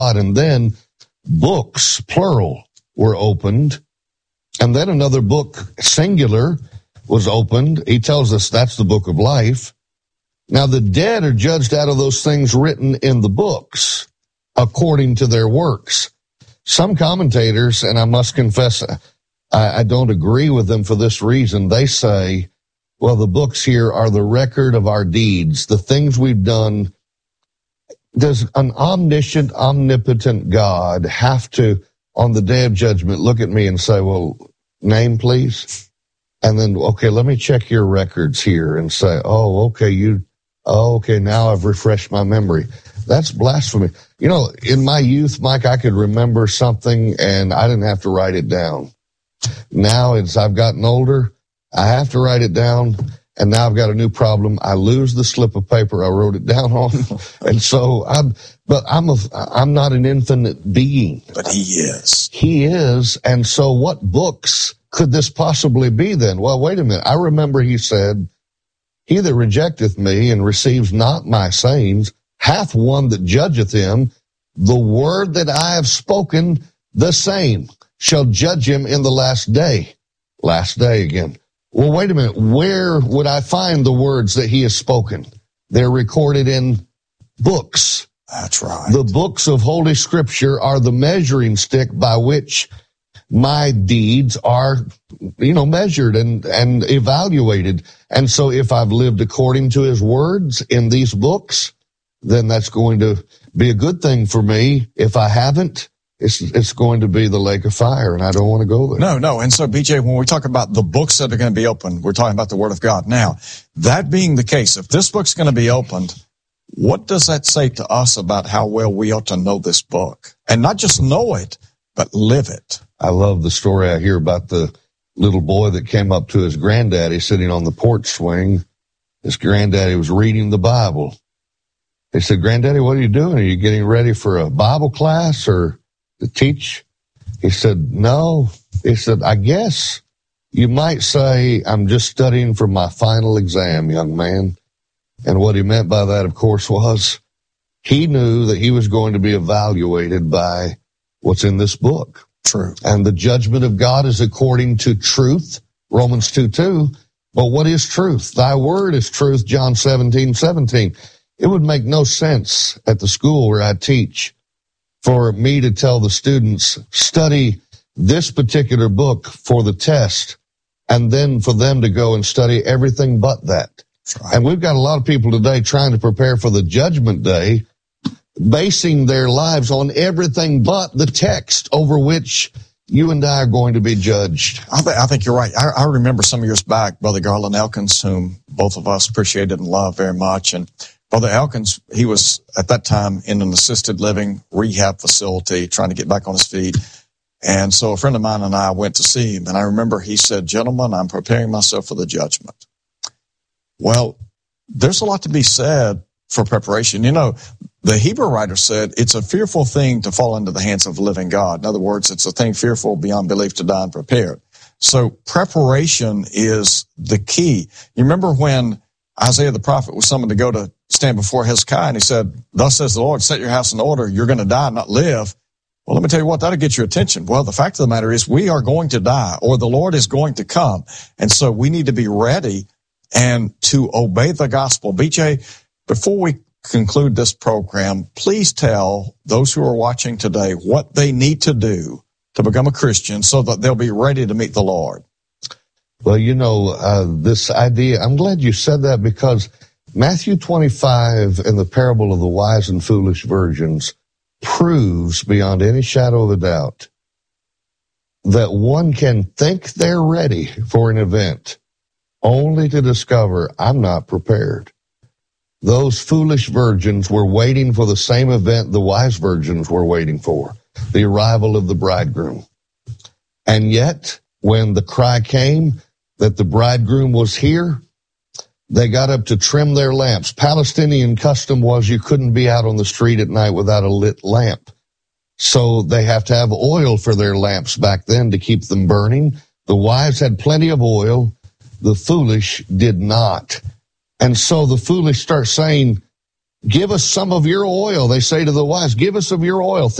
God. And then books, plural, were opened. And then another book, singular, was opened. He tells us that's the book of life. Now the dead are judged out of those things written in the books according to their works. Some commentators, and I must confess, I don't agree with them for this reason. They say, well, the books here are the record of our deeds, the things we've done. Does an omniscient, omnipotent God have to, on the day of judgment, look at me and say, well, name, please? And then, okay, let me check your records here and say, okay, now I've refreshed my memory. That's blasphemy. You know, in my youth, Mike, I could remember something and I didn't have to write it down. Now, as I've gotten older, I have to write it down, and now I've got a new problem. I lose the slip of paper I wrote it down on. And so I'm not an infinite being. But he is. He is. And so what books could this possibly be then? Well, wait a minute. I remember he said, he that rejecteth me and receives not my sayings hath one that judgeth him. The word that I have spoken, the same shall judge him in the last day. Last day again. Well, wait a minute. Where would I find the words that he has spoken? They're recorded in books. That's right. The books of Holy Scripture are the measuring stick by which my deeds are, measured and evaluated. And so if I've lived according to his words in these books, then that's going to be a good thing for me. If I haven't, it's going to be the lake of fire, and I don't want to go there. No. And so, BJ, when we talk about the books that are going to be opened, we're talking about the Word of God. Now, that being the case, if this book's going to be opened, what does that say to us about how well we ought to know this book? And not just know it, but live it. I love the story I hear about the little boy that came up to his granddaddy sitting on the porch swing. His granddaddy was reading the Bible. He said, Granddaddy, what are you doing? Are you getting ready for a Bible class or to teach? He said, no. He said, I guess you might say I'm just studying for my final exam, young man. And what he meant by that, of course, was he knew that he was going to be evaluated by what's in this book. True. And the judgment of God is according to truth, Romans 2:2. But what is truth? Thy word is truth, John 17:17. It would make no sense at the school where I teach for me to tell the students, study this particular book for the test, and then for them to go and study everything but that. Right. And we've got a lot of people today trying to prepare for the judgment day, basing their lives on everything but the text over which you and I are going to be judged. I think you're right. I remember some years back, Brother Garland Elkins, whom both of us appreciated and loved very much. And Brother Elkins, he was at that time in an assisted living rehab facility trying to get back on his feet. And so a friend of mine and I went to see him. And I remember he said, gentlemen, I'm preparing myself for the judgment. Well, there's a lot to be said for preparation. You know, the Hebrew writer said it's a fearful thing to fall into the hands of the living God. In other words, it's a thing fearful beyond belief to die unprepared. So preparation is the key. You remember when Isaiah the prophet was summoned to go to stand before Hezekiah, and he said, thus says the Lord, set your house in order. You're going to die, not live. Well, let me tell you what, that'll get your attention. Well, the fact of the matter is we are going to die, or the Lord is going to come. And so we need to be ready and to obey the gospel. BJ, before we conclude this program, please tell those who are watching today what they need to do to become a Christian so that they'll be ready to meet the Lord. Well, this idea, I'm glad you said that, because Matthew 25 and the parable of the wise and foolish virgins proves beyond any shadow of a doubt that one can think they're ready for an event only to discover I'm not prepared. Those foolish virgins were waiting for the same event the wise virgins were waiting for, the arrival of the bridegroom. And yet, when the cry came that the bridegroom was here, they got up to trim their lamps. Palestinian custom was you couldn't be out on the street at night without a lit lamp. So they have to have oil for their lamps back then to keep them burning. The wise had plenty of oil. The foolish did not. And so the foolish start saying, give us some of your oil. They say to the wise, give us of your oil.